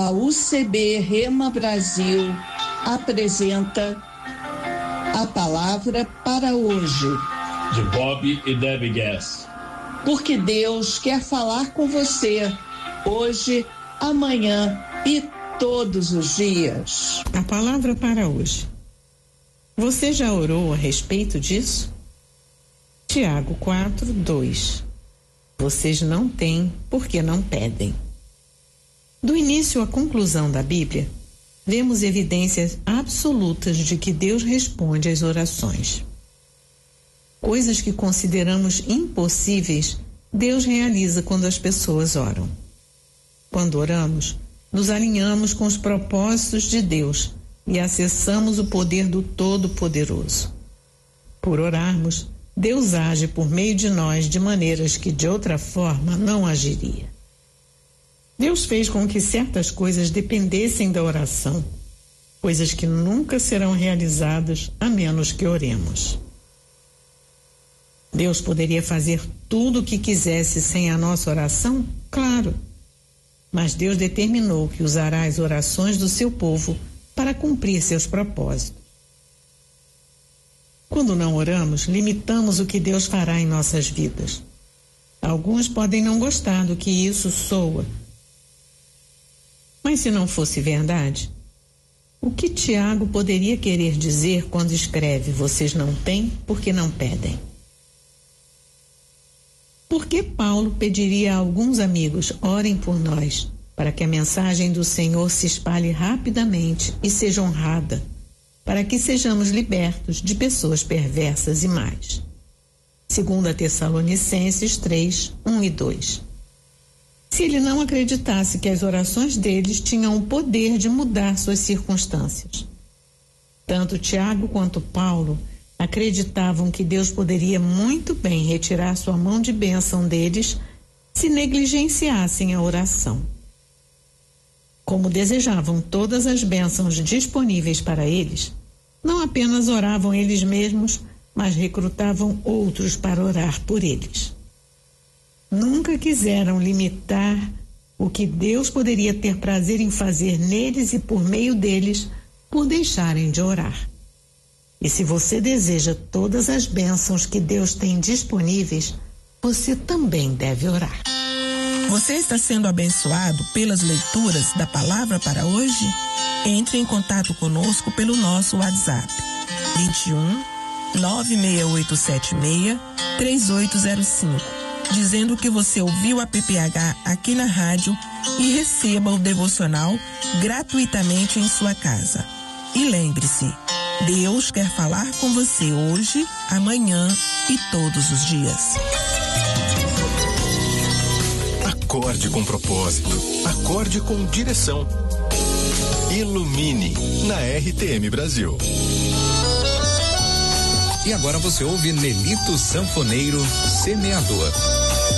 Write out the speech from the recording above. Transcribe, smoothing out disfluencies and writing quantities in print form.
A UCB Rema Brasil apresenta a palavra para hoje. De Bob e Debbie Guess. Porque Deus quer falar com você hoje, amanhã e todos os dias. A palavra para hoje. Você já orou a respeito disso? Tiago 4:2. Vocês não têm porque não pedem. Do início à conclusão da Bíblia, vemos evidências absolutas de que Deus responde às orações. Coisas que consideramos impossíveis, Deus realiza quando as pessoas oram. Quando oramos, nos alinhamos com os propósitos de Deus e acessamos o poder do Todo-Poderoso. Por orarmos, Deus age por meio de nós de maneiras que de outra forma não agiria. Deus fez com que certas coisas dependessem da oração, coisas que nunca serão realizadas a menos que oremos. Deus poderia fazer tudo o que quisesse sem a nossa oração? Claro. Mas Deus determinou que usará as orações do seu povo para cumprir seus propósitos. Quando não oramos, limitamos o que Deus fará em nossas vidas. Alguns podem não gostar do que isso soa. Mas se não fosse verdade, o que Tiago poderia querer dizer quando escreve: vocês não têm porque não pedem? Por que Paulo pediria a alguns amigos: orem por nós, para que a mensagem do Senhor se espalhe rapidamente e seja honrada, para que sejamos libertos de pessoas perversas e más? 2 Tessalonicenses 3:1 e 2. Se ele não acreditasse que as orações deles tinham o poder de mudar suas circunstâncias. Tanto Tiago quanto Paulo acreditavam que Deus poderia muito bem retirar sua mão de bênção deles se negligenciassem a oração. Como desejavam todas as bênçãos disponíveis para eles, não apenas oravam eles mesmos, mas recrutavam outros para orar por eles. Nunca quiseram limitar o que Deus poderia ter prazer em fazer neles e por meio deles, por deixarem de orar. E se você deseja todas as bênçãos que Deus tem disponíveis, você também deve orar. Você está sendo abençoado pelas leituras da palavra para hoje? Entre em contato conosco pelo nosso WhatsApp 21 96876 3805, dizendo que você ouviu a PPH aqui na rádio e receba o devocional gratuitamente em sua casa. E lembre-se, Deus quer falar com você hoje, amanhã e todos os dias. Acorde com propósito. Acorde com direção. Ilumine na RTM Brasil. E agora você ouve Nelito Sanfoneiro, Semeador.